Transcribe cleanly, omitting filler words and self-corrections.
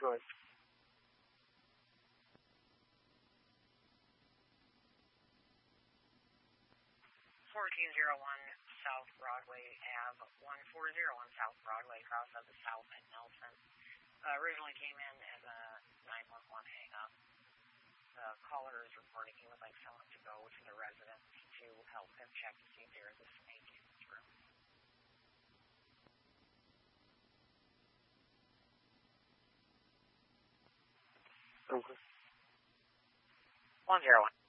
noise. 1401 South Broadway Ave, 140 on South Broadway, cross of the South at Nelson. Originally came in as a 911 hang-up. The caller is reporting he would like someone to go to the residence to help him check to see if there is a snake in his room. Okay. 101.